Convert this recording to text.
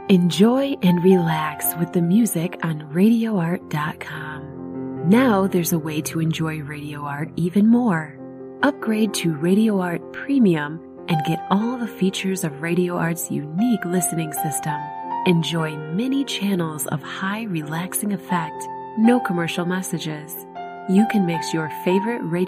Enjoy and relax with the music on RadioArt.com. Now there's a way to enjoy Radio Art even more. Upgrade to Radio Art Premium and get all the features of Radio Art's unique listening system. Enjoy many channels of high relaxing effect, no commercial messages. You can mix your favorite radio